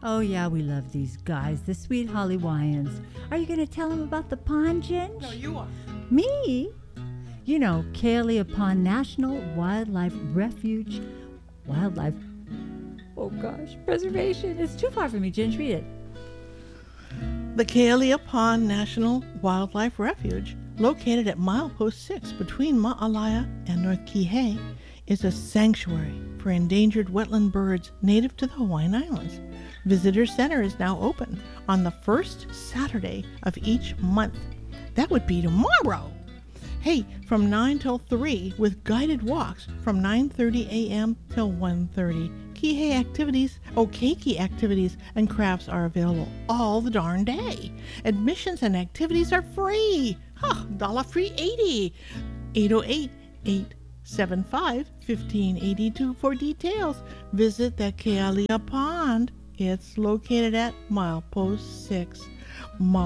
Oh, yeah, we love these guys, the sweet Hollywayans. Are you going to tell them about the pond, Ginge? No, you are. Me? You know, Kealia Pond National Wildlife Refuge. Wildlife. Oh, gosh. Preservation. It's too far for me, Ginge. Read it. The Kealia Pond National Wildlife Refuge, located at milepost 6 between Ma'alaya and North Kihei, is a sanctuary for endangered wetland birds native to the Hawaiian Islands. Visitor Center is now open on the first Saturday of each month. That would be tomorrow. Hey, from 9 till 3 with guided walks from 9:30 a.m. till 1:30. Kihei activities, keiki activities, and crafts are available all the darn day. Admissions and activities are free. Dollar free 80. 808-875-1582 for details. Visit the Kealia Pond. It's located at milepost 6.